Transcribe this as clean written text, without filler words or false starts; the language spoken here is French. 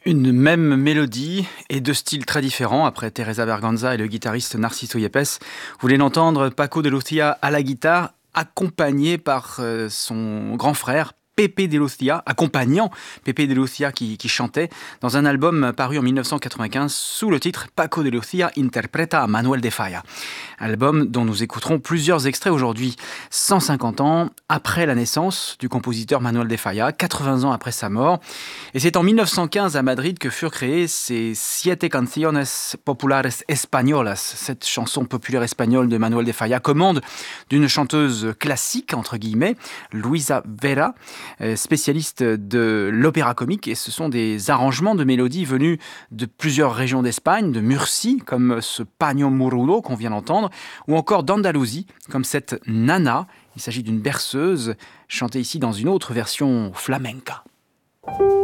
Une même mélodie et deux styles très différents. Après Teresa Berganza et le guitariste Narciso Yepes, vous voulez l'entendre, Paco de Lucia à la guitare, accompagné par son grand frère Pepe de Lucia, accompagnant Pepe de Lucia qui chantait dans un album paru en 1995 sous le titre Paco de Lucia interpreta a Manuel de Falla. Album dont nous écouterons plusieurs extraits aujourd'hui, 150 ans après la naissance du compositeur Manuel de Falla, 80 ans après sa mort. Et c'est en 1915 à Madrid que furent créées ces Siete Canciones Populares Españolas, cette chanson populaire espagnole de Manuel de Falla, commande d'une chanteuse classique, entre guillemets, Luisa Vera, spécialiste de l'opéra comique. Et ce sont des arrangements de mélodies venus de plusieurs régions d'Espagne, de Murcie, comme ce Paño Murudo qu'on vient d'entendre, ou encore d'Andalousie, comme cette Nana. Il s'agit d'une berceuse chantée ici dans une autre version flamenca.